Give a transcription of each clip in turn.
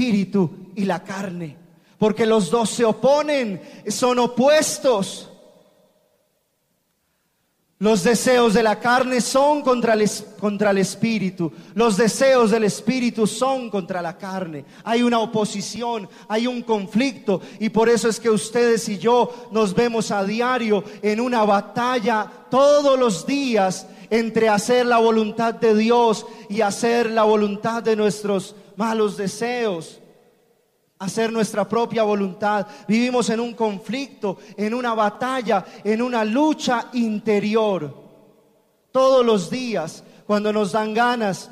espíritu y la carne, porque los dos se oponen, son opuestos. Los deseos de la carne son contra el espíritu. Los deseos del espíritu son contra la carne. Hay una oposición, hay un conflicto. Y por eso es que ustedes y yo nos vemos a diario en una batalla todos los días entre hacer la voluntad de Dios y hacer la voluntad de nuestros malos deseos. Hacer nuestra propia voluntad. Vivimos en un conflicto, en una batalla, en una lucha interior. Todos los días, cuando nos dan ganas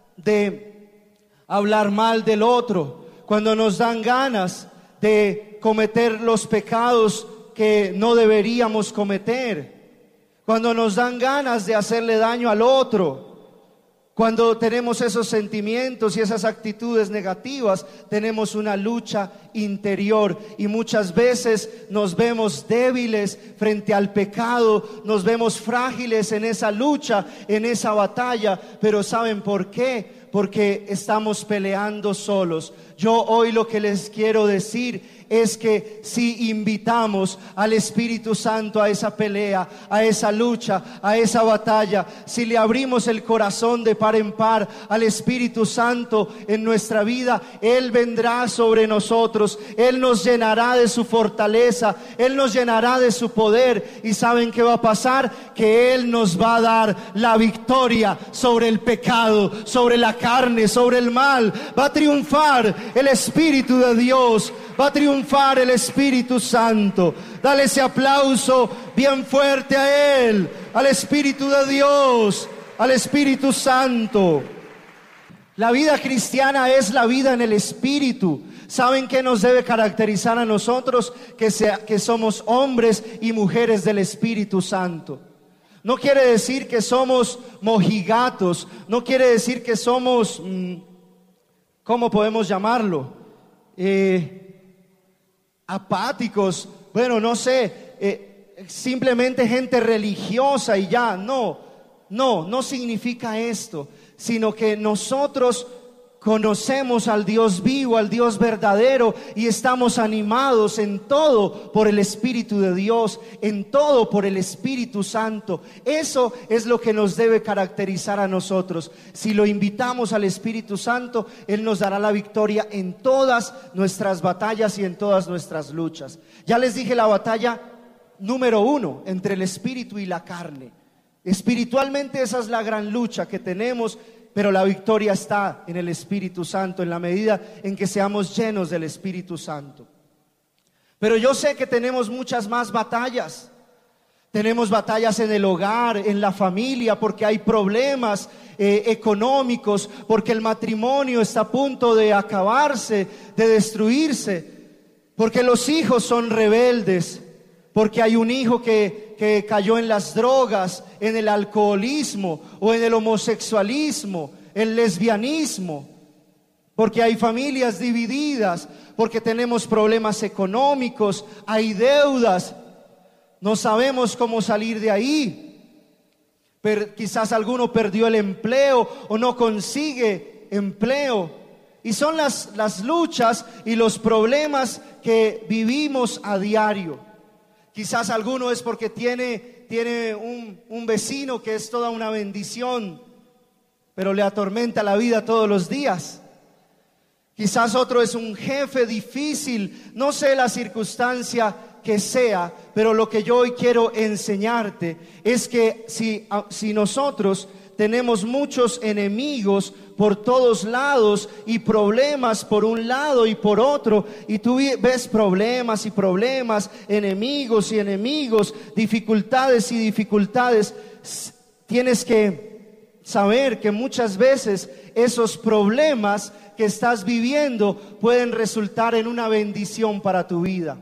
de hablar mal del otro, cuando nos dan ganas de cometer los pecados que no deberíamos cometer, cuando nos dan ganas de hacerle daño al otro, cuando tenemos esos sentimientos y esas actitudes negativas, tenemos una lucha interior y muchas veces nos vemos débiles frente al pecado, nos vemos frágiles en esa lucha, en esa batalla. Pero ¿saben por qué? Porque estamos peleando solos. Yo hoy lo que les quiero decir es que si invitamos al Espíritu Santo a esa pelea, a esa lucha, a esa batalla, si le abrimos el corazón de par en par al Espíritu Santo en nuestra vida, Él vendrá sobre nosotros, Él nos llenará de su fortaleza, Él nos llenará de su poder. ¿Y saben qué va a pasar? Que Él nos va a dar la victoria sobre el pecado, sobre la carne, sobre el mal. Va a triunfar el Espíritu de Dios, va a triunfar el Espíritu Santo. Dale ese aplauso bien fuerte a Él, al Espíritu de Dios, al Espíritu Santo. La vida cristiana es la vida en el Espíritu. ¿Saben qué nos debe caracterizar a nosotros? Que somos hombres y mujeres del Espíritu Santo. No quiere decir que somos mojigatos, no quiere decir que somos, ¿cómo podemos llamarlo? Apáticos, bueno, no sé, simplemente gente religiosa y ya. No significa esto, sino que nosotros conocemos al Dios vivo, al Dios verdadero, y estamos animados en todo por el Espíritu de Dios, en todo por el Espíritu Santo. Eso es lo que nos debe caracterizar a nosotros. Si lo invitamos al Espíritu Santo, Él nos dará la victoria en todas nuestras batallas y en todas nuestras luchas. Ya les dije la batalla número 1 entre el Espíritu y la carne. Espiritualmente esa es la gran lucha que tenemos, pero la victoria está en el Espíritu Santo, en la medida en que seamos llenos del Espíritu Santo. Pero yo sé que tenemos muchas más batallas. Tenemos batallas en el hogar, en la familia, porque hay problemas económicos, porque el matrimonio está a punto de acabarse, de destruirse, porque los hijos son rebeldes, porque hay un hijo que cayó en las drogas, en el alcoholismo o en el homosexualismo, el lesbianismo, porque hay familias divididas, porque tenemos problemas económicos, hay deudas, no sabemos cómo salir de ahí. Pero quizás alguno perdió el empleo o no consigue empleo, y son las luchas y los problemas que vivimos a diario. Quizás alguno es porque tiene un vecino que es toda una bendición, pero le atormenta la vida todos los días. Quizás otro es un jefe difícil, no sé la circunstancia que sea, pero lo que yo hoy quiero enseñarte es que si nosotros tenemos muchos enemigos por todos lados y problemas por un lado y por otro, y tú ves problemas y problemas, enemigos y enemigos, dificultades y dificultades, tienes que saber que muchas veces esos problemas que estás viviendo pueden resultar en una bendición para tu vida,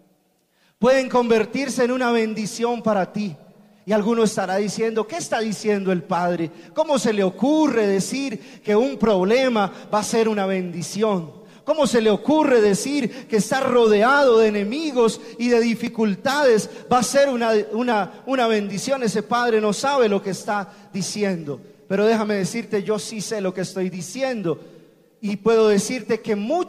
pueden convertirse en una bendición para ti. Y alguno estará diciendo, ¿qué está diciendo el Padre? ¿Cómo se le ocurre decir que un problema va a ser una bendición? ¿Cómo se le ocurre decir que estar rodeado de enemigos y de dificultades va a ser una bendición? Ese padre no sabe lo que está diciendo. Pero déjame decirte, yo sí sé lo que estoy diciendo. Y puedo decirte que